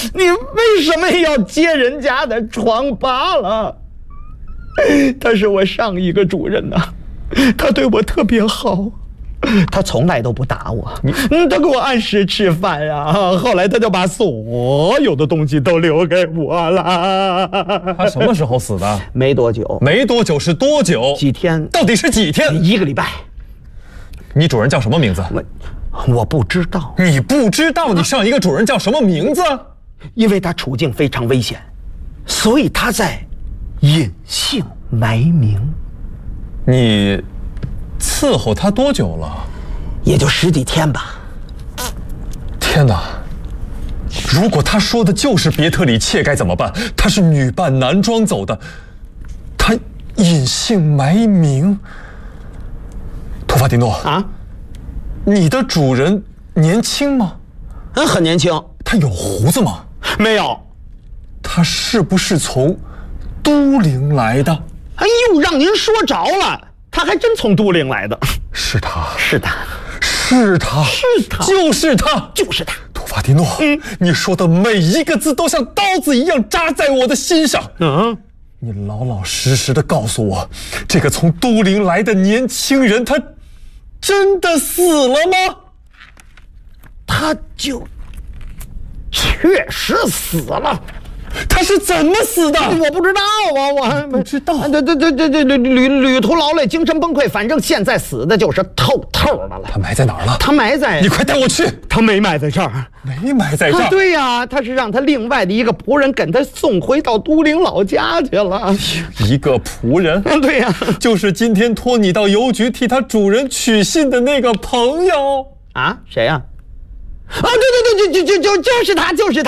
你为什么要揭人家的疮疤了？他是我上一个主任呐，他对我特别好，他从来都不打我，他给我按时吃饭啊。后来他就把所有的东西都留给我了。 他什么时候死的？ 没多久。 没多久是多久？ 几天？ 到底是几天 ？1个礼拜。 你主任叫什么名字？ 我不知道。 你不知道你上一个主任叫什么名字？ 因为他处境非常危险，所以他在隐姓埋名。 你伺候他多久了？ 也就10几天吧。 天哪！如果他说的就是别特里切该怎么办？他是女扮男装走的，他隐姓埋名。托法蒂诺啊， 你的主人年轻吗？ 很年轻。 他有胡子吗？ 没有。 他是不是从都灵来的？ 哎呦，让您说着了，他还真从都灵来的。 是他， 是他， 是他， 是他， 就是他， 就是他。 托法蒂诺，你说的每一个字都像刀子一样扎在我的心上。你老老实实的告诉我，这个从都灵来的年轻人，他真的死了吗？ 他就确实死了。 他是怎么死的？ 我不知道啊，我还不知道。 对，旅途劳累，精神崩溃，反正现在死的就是透透的了。 他埋在哪儿了？ 他埋在…… 你快带我去！ 他没埋在这儿， 没埋在这儿。 对呀，他是让他另外的一个仆人给他送回到都灵老家去了。 一个仆人？ 对呀， 就是今天托你到邮局替他主人取信的那个朋友啊？谁呀？啊，对，就是他，就是他。